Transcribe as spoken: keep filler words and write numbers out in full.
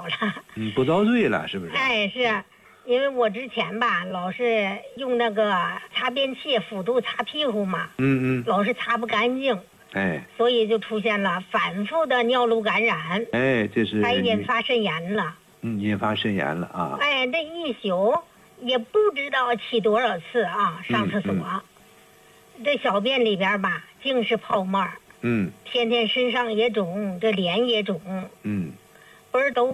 了。 嗯，不遭罪了，是不是？ 哎，是。因为我之前吧，老是用那个擦便器辅助擦屁股嘛， 嗯嗯， 老是擦不干净， 哎所以就出现了反复的尿路感染， 哎，这是还引发肾炎了。 嗯引发肾炎了啊。 哎，这一宿也不知道起多少次啊，上厕所， 嗯这小便里边吧尽是泡沫， 嗯天天身上也肿，这脸也肿， 嗯。 不是都